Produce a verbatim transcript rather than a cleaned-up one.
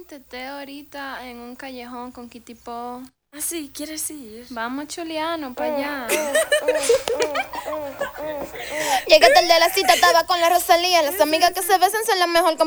un teteo ahorita en un callejón con Kitty Po. Ah, sí, ¿quieres ir? Vamos, Chuliano, para allá. Llegué tarde a la cita, estaba con la Rosalía. Las amigas que se besan son la mejor